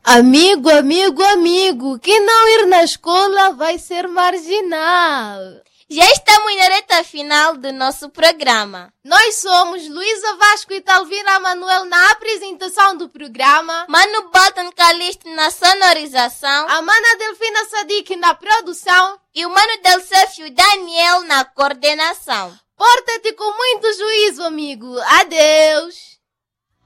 Amigo, amigo, amigo, quem não ir na escola vai ser marginal. Já estamos na reta final do nosso programa. Nós somos Luísa Vasco e Talvina Manuel na apresentação do programa, Mano Bolton Calixto na sonorização, Amanda Delfina Sadiq na produção e o Mano Delcéfio Daniel na coordenação. Porta-te com muito juízo, amigo. Adeus.